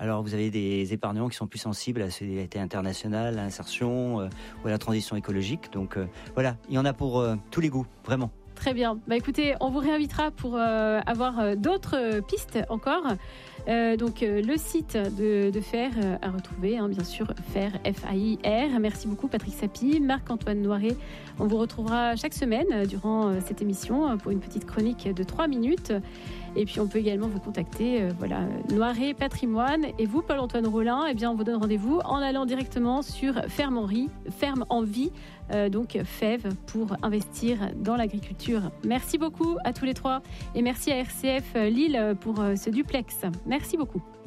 Alors vous avez des épargnants qui sont plus sensibles à la solidarité internationale, à l'insertion ou à la transition écologique. Donc voilà, il y en a pour tous les goûts, vraiment. Très bien. Écoutez, on vous réinvitera pour avoir d'autres pistes encore. Donc le site de FAIR à retrouver, bien sûr, FAIR, F-A-I-R. Merci beaucoup Patrick Sapie, Marc-Antoine Noiret. On vous retrouvera chaque semaine durant cette émission pour une petite chronique de 3 minutes. Et puis on peut également vous contacter, Noiret Patrimoine. Et vous, Paul-Antoine Rollin, on vous donne rendez-vous en allant directement sur Ferme en Vie, donc FEV, pour investir dans l'agriculture. Merci beaucoup à tous les trois et merci à RCF Lille pour ce duplex. Merci beaucoup.